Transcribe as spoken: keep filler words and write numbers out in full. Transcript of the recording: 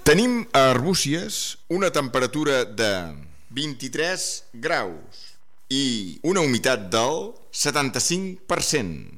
Tenim a Arbúcies una temperatura de vint-i-tres graus i una humitat del setanta-cinc per cent.